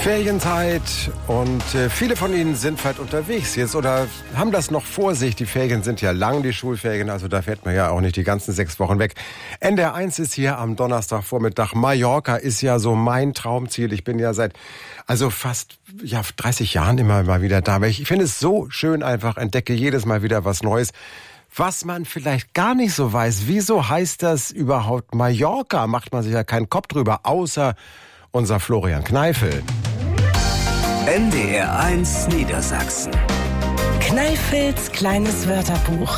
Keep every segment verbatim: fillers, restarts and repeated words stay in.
Ferienzeit und äh, viele von Ihnen sind vielleicht unterwegs jetzt oder haben das noch vor sich. Die Ferien sind ja lang, die Schulferien, also da fährt man ja auch nicht die ganzen sechs Wochen weg. N D R eins ist hier am Donnerstagvormittag. Mallorca ist ja so mein Traumziel. Ich bin ja seit also fast ja dreißig Jahren immer mal wieder da. Ich finde es so schön einfach, entdecke jedes Mal wieder was Neues. Was man vielleicht gar nicht so weiß, wieso heißt das überhaupt Mallorca? Macht man sich ja keinen Kopf drüber, außer unser Florian Kneifel. N D R eins Niedersachsen. Kneifels kleines Wörterbuch.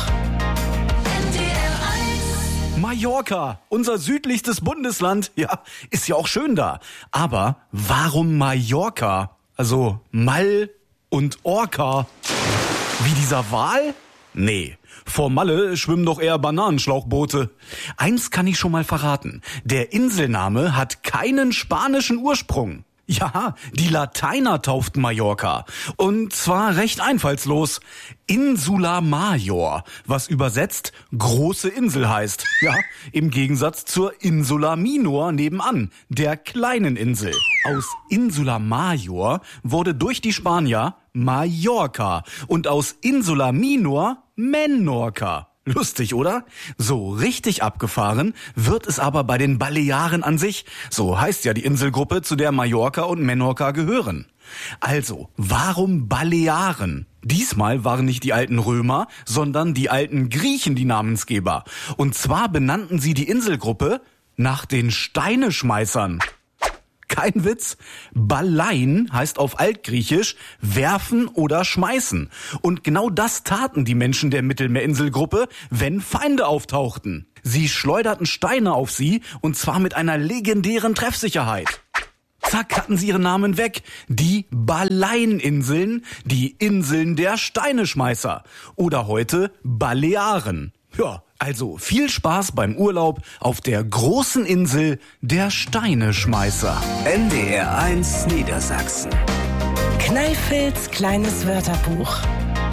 Mallorca, unser südlichstes Bundesland. Ja, ist ja auch schön da. Aber warum Mallorca? Also Mal und Orca. Wie dieser Wal? Nee, vor Malle schwimmen doch eher Bananenschlauchboote. Eins kann ich schon mal verraten. Der Inselname hat keinen spanischen Ursprung. Ja, die Lateiner tauften Mallorca. Und zwar recht einfallslos. Insula Major, was übersetzt große Insel heißt. Ja, im Gegensatz zur Insula Minor nebenan, der kleinen Insel. Aus Insula Major wurde durch die Spanier Mallorca und aus Insula Minor Menorca. Lustig, oder? So richtig abgefahren wird es aber bei den Balearen an sich. So heißt ja die Inselgruppe, zu der Mallorca und Menorca gehören. Also, warum Balearen? Diesmal waren nicht die alten Römer, sondern die alten Griechen die Namensgeber. Und zwar benannten sie die Inselgruppe nach den Steineschmeißern. Kein Witz. Balein heißt auf Altgriechisch werfen oder schmeißen. Und genau das taten die Menschen der Mittelmeerinselgruppe, wenn Feinde auftauchten. Sie schleuderten Steine auf sie, und zwar mit einer legendären Treffsicherheit. Zack, hatten sie ihren Namen weg. Die Baleininseln, die Inseln der Steineschmeißer. Oder heute Balearen. Ja, also viel Spaß beim Urlaub auf der großen Insel der Steineschmeißer. N D R eins Niedersachsen. Kneifels kleines Wörterbuch.